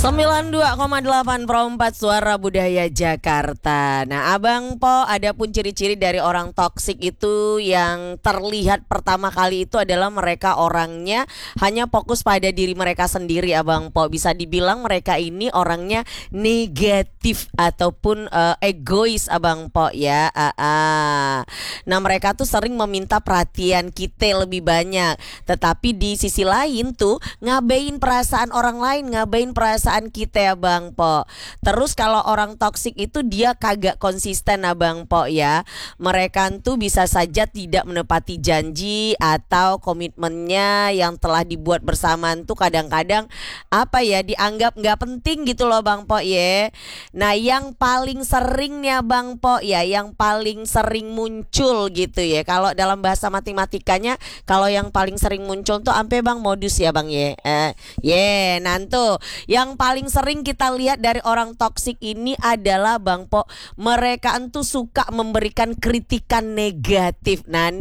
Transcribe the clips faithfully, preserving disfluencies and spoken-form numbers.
sembilan puluh dua koma delapan Pro empat Suara Budaya Jakarta. Nah, Abang Po, ada pun ciri-ciri dari orang toksik itu yang terlihat pertama kali itu adalah mereka orangnya hanya fokus pada diri mereka sendiri, Abang Po. Bisa dibilang mereka ini orangnya negatif ataupun uh, egois, Abang Po ya. Uh, uh. Nah, mereka tuh sering meminta perhatian kita lebih banyak, tetapi di sisi lain tuh ngabain perasaan orang lain, ngabain perasaan kita ya Bang Po. Terus kalau orang toksik itu dia kagak konsisten Abang Po ya. Mereka tuh bisa saja tidak menepati janji atau komitmennya yang telah dibuat bersamaan tuh kadang-kadang apa ya, dianggap nggak penting gitu loh Bang Po ya. Nah, yang paling sering nih Bang Po ya, yang paling sering muncul gitu ya. Kalau dalam bahasa matematikanya, kalau yang paling sering muncul tuh ampe Bang modus ya Bang ya. Eh, ye, nantu yang paling sering kita lihat dari orang toksik ini adalah Bang Po, mereka itu suka memberikan kritikan negatif. Nah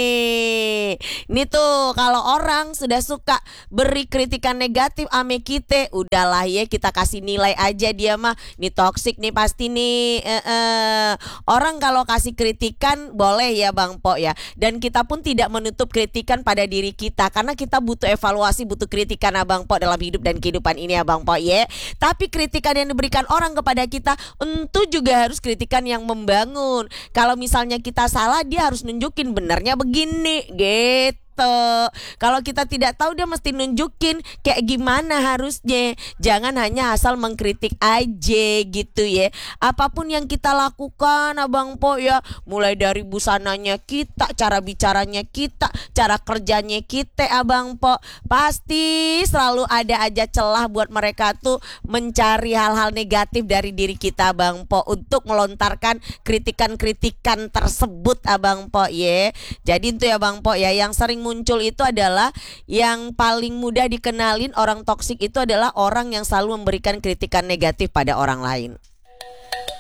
nih, ini tuh kalau orang sudah suka beri kritikan negatif ame kita, udahlah ya kita kasih nilai aja dia mah, nih toksik nih pasti nih. Eh, eh. Orang kalau kasih kritikan boleh ya Bang Po ya, dan kita pun tidak menutup kritikan pada diri kita karena kita butuh evaluasi, butuh kritikan Abang Po dalam hidup dan kehidupan ini Abang Po ya. Tapi kritikan yang diberikan orang kepada kita tentu juga harus kritikan yang membangun. Kalau misalnya kita salah, dia harus nunjukin benernya begini gitu. Kalau kita tidak tahu, dia mesti nunjukin kayak gimana harusnya. Jangan hanya asal mengkritik aja gitu ya. Apapun yang kita lakukan Abang Po ya, mulai dari busananya kita, cara bicaranya kita, cara kerjanya kita Abang Po, pasti selalu ada aja celah buat mereka tuh mencari hal-hal negatif dari diri kita Abang Po untuk melontarkan kritikan-kritikan tersebut Abang Po ya. Jadi itu ya Bang Po ya, yang sering muncul itu adalah yang paling mudah dikenalin orang toksik itu adalah orang yang selalu memberikan kritikan negatif pada orang lain.